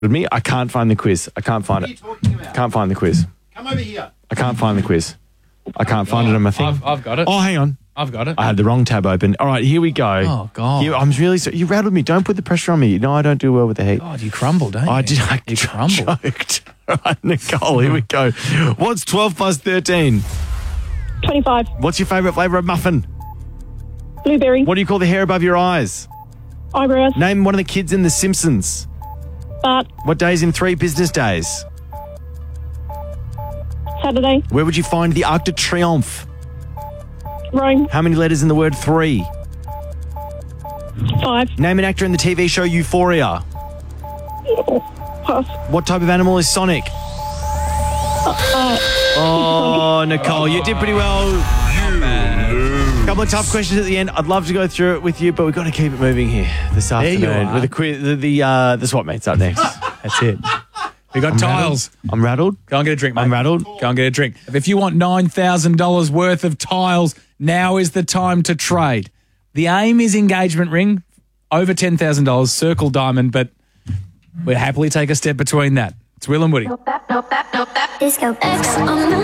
With me, I can't find the quiz. I can't find it. What are you talking about? Can't find the quiz. Come over here. I can't find the quiz. I can't find it on my thing. I've got it. Oh, hang on. I've got it. I had the wrong tab open. All right, here we go. Oh, God. I'm really sorry. You rattled me. Don't put the pressure on me. You know I don't do well with the heat. God, you crumble, don't you? I did. You crumble. Choked. All right, Nicole, here we go. What's 12 plus 13? 25. What's your favourite flavour of muffin? Blueberry. What do you call the hair above your eyes? Eyebrows. Name one of the kids in The Simpsons. Bart. What day is in 3 business days? Saturday. Where would you find the Arc de Triomphe? Rome. How many letters in the word 3? 5. Name an actor in the TV show Euphoria. Pass. What type of animal is Sonic? Oh, Nicole, you did pretty well. Couple of tough questions at the end. I'd love to go through it with you, but we've got to keep it moving here this afternoon. you are. With the quiz, the swap meets up next. That's it. We got tiles. I'm rattled. Go and get a drink, mate. I'm rattled. Go and get a drink. If you want $9,000 worth of tiles, now is the time to trade. The aim is engagement ring, over $10,000, circle diamond, but we'll happily take a step between that. It's Will and Woody. Disco X on the